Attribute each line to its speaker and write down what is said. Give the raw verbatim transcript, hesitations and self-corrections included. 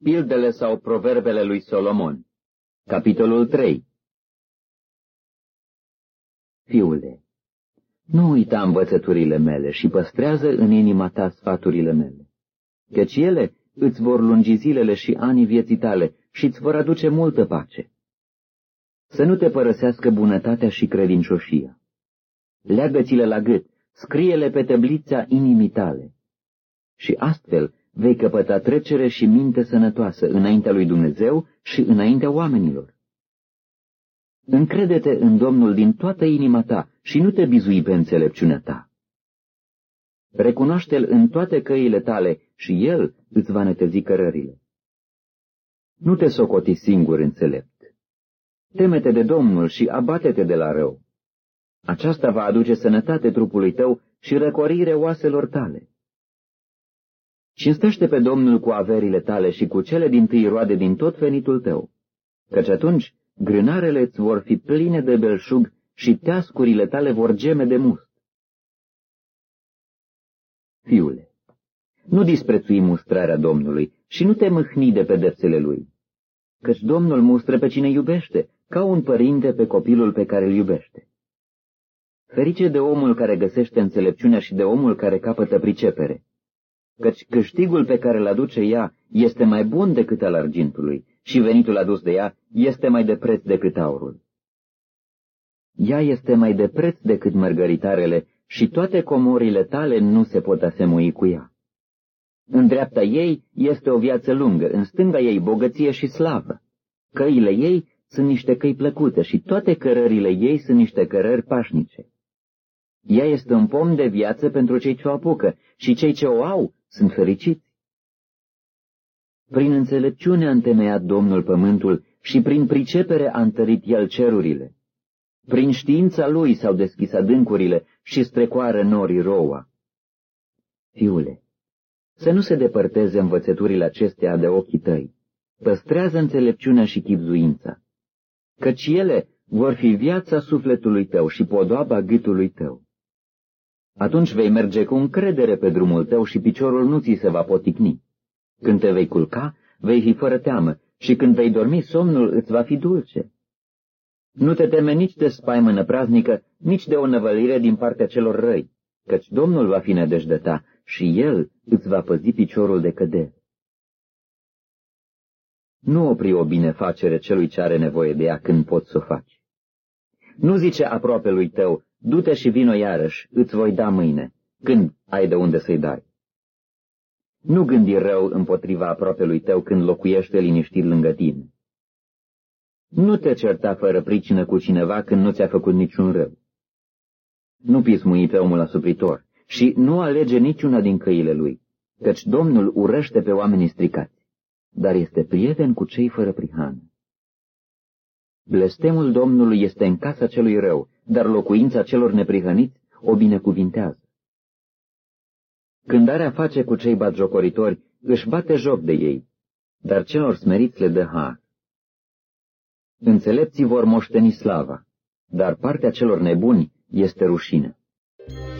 Speaker 1: Pildele sau proverbele lui Solomon. Capitolul trei. Fiule, nu uita învățăturile mele și păstrează în inima ta sfaturile mele, căci ele îți vor lungi zilele și anii vieții tale și îți vor aduce multă pace. Să nu te părăsească bunătatea și credincioșia. Leagă-ți-le la gât, scrie-le pe tăblița inimii tale. Și astfel vei căpăta trecere și minte sănătoasă înaintea lui Dumnezeu și înaintea oamenilor. Încrede-te în Domnul din toată inima ta și nu te bizui pe înțelepciunea ta. Recunoaște-L în toate căile tale și El îți va netezi cărările. Nu te socoti singur înțelept. Teme-te de Domnul și abate-te de la rău. Aceasta va aduce sănătate trupului tău și răcorire oaselor tale. Cinstește pe Domnul cu averile tale și cu cele dintâi roade din tot venitul tău, căci atunci grânarele îți vor fi pline de belșug și teascurile tale vor geme de must. Fiule, nu disprețui mustrarea Domnului și nu te mâhni de pedepsele Lui, căci Domnul mustră pe cine iubește, ca un părinte pe copilul pe care îl iubește. Ferice de omul care găsește înțelepciunea și de omul care capătă pricepere, căci câștigul pe care îl aduce ea este mai bun decât al argintului și venitul adus de ea este mai de preț decât aurul. Ea este mai de preț decât mărgăritarele și toate comorile tale nu se pot asemui cu ea. În dreapta ei este o viață lungă, în stânga ei bogăție și slavă. Căile ei sunt niște căi plăcute și toate cărările ei sunt niște cărări pașnice. Ea este un pom de viață pentru cei ce o apucă și cei ce o au sunt fericiți. Prin înțelepciune a întemeiat Domnul pământul și prin pricepere a întărit El cerurile. Prin știința Lui s-au deschis adâncurile și strecoară norii roua. Fiule, să nu se depărteze învățăturile acestea de ochii tăi. Păstrează înțelepciunea și chibzuința, căci ele vor fi viața sufletului tău și podoaba gâtului tău. Atunci vei merge cu încredere pe drumul tău și piciorul nu ți se va poticni. Când te vei culca, vei fi fără teamă și când vei dormi, somnul îți va fi dulce. Nu te teme nici de spaimă năpraznică, nici de o năvălire din partea celor răi, căci Domnul va fi nădejdea ta și El îți va păzi piciorul de cădere. Nu opri o binefacere celui ce are nevoie de ea când poți să o faci. Nu zice aproapelui tău, du-te și vino iarăși, îți voi da mâine, când ai de unde să-i dai. Nu gândi rău împotriva aproapelui tău când locuiește liniștit lângă tine. Nu te certa fără pricină cu cineva când nu ți-a făcut niciun rău. Nu pismui pe omul asupritor și nu alege niciuna din căile lui, căci Domnul urăște pe oamenii stricați, dar este prieten cu cei fără prihană. Blestemul Domnului este în casa celui rău, dar locuința celor neprihăniți o binecuvintează. Când are a face cu cei batjocoritori, își bate joc de ei, dar celor smeriți le dă har. Înțelepții vor moșteni slava, dar partea celor nebuni este rușine.